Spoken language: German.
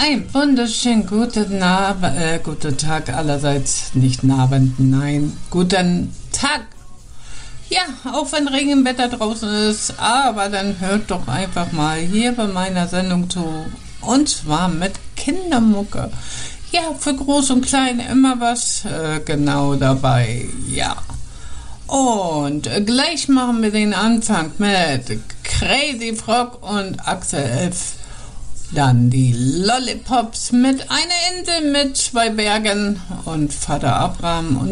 Ein wunderschönen guten Tag allerseits, nicht Abend, nein, guten Tag. Ja, auch wenn Regenwetter draußen ist, aber dann hört doch einfach mal hier bei meiner Sendung zu. Und zwar mit Kindermucke. Ja, für Groß und Klein immer was genau dabei, ja. Und gleich machen wir den Anfang mit Crazy Frog und Axel F. Dann die Lollipops mit einer Insel mit 2 Bergen und Vater Abraham und